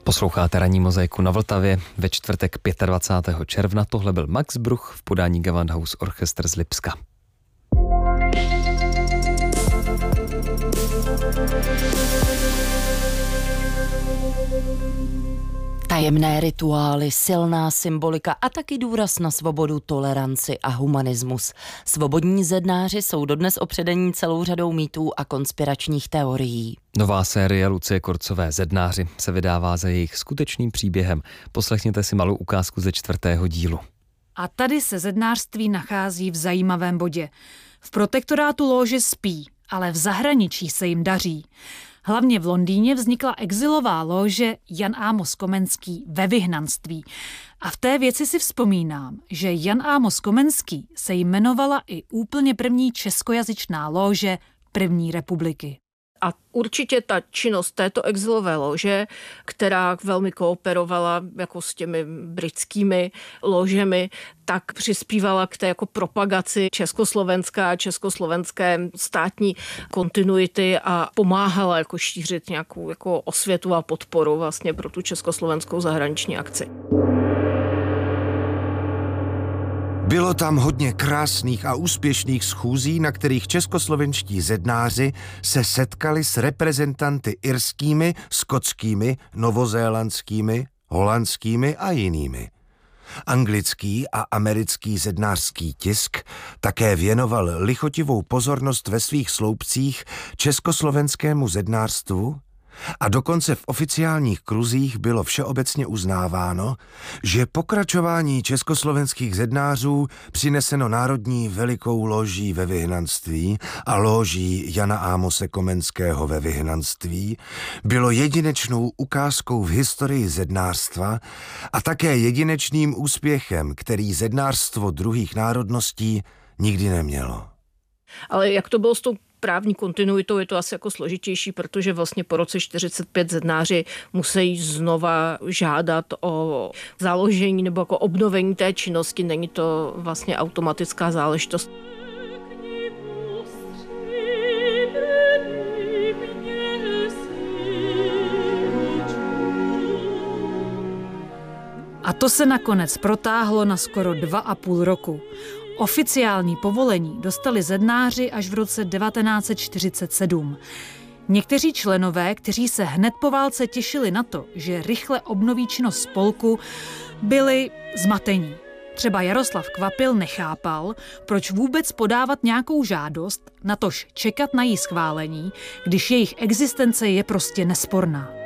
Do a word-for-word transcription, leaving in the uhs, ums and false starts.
Posloucháte Ranní mozaiku na Vltavě ve čtvrtek dvacátého pátého června. Tohle byl Max Bruch v podání Gewandhaus Orchester z Lipska. Tajemné rituály, silná symbolika a taky důraz na svobodu, toleranci a humanismus. Svobodní zednáři jsou dodnes opředení celou řadou mýtů a konspiračních teorií. Nová série Lucie Korcové Zednáři se vydává za jejich skutečným příběhem. Poslechněte si malou ukázku ze čtvrtého dílu. A tady se zednářství nachází v zajímavém bodě. V protektorátu lóže spí, ale v zahraničí se jim daří. Hlavně v Londýně vznikla exilová lóže Jan Amos Komenský ve vyhnanství. A v té věci si vzpomínám, že Jan Amos Komenský se jmenovala i úplně první českojazyčná lóže první republiky. A určitě ta činnost této exilové lože, která velmi kooperovala jako s těmi britskými ložemi, tak přispívala k té jako propagaci československá, československé státní kontinuity a pomáhala jako šířit nějakou jako osvětu a podporu vlastně pro tu československou zahraniční akci. Bylo tam hodně krásných a úspěšných schůzí, na kterých českoslovenští zednáři se setkali s reprezentanty irskými, skotskými, novozélandskými, holandskými a jinými. Anglický a americký zednářský tisk také věnoval lichotivou pozornost ve svých sloupcích československému zednářstvu a dokonce v oficiálních kruzích bylo všeobecně uznáváno, že pokračování československých zednářů přineseno Národní velikou lóží ve vyhnanství a lóží Jana Ámose Komenského ve vyhnanství bylo jedinečnou ukázkou v historii zednářstva a také jedinečným úspěchem, který zednářstvo druhých národností nikdy nemělo. Ale jak to bylo s tou právní kontinuitou, je to asi jako složitější, protože vlastně po roce čtyřicet pět zednáři musí znova žádat o založení nebo jako obnovení té činnosti. Není to vlastně automatická záležitost. A to se nakonec protáhlo na skoro dva a půl roku. Oficiální povolení dostali zednáři až v roce devatenáct set čtyřicet sedm. Někteří členové, kteří se hned po válce těšili na to, že rychle obnoví činnost spolku, byli zmatení. Třeba Jaroslav Kvapil nechápal, proč vůbec podávat nějakou žádost, natož čekat na její schválení, když jejich existence je prostě nesporná.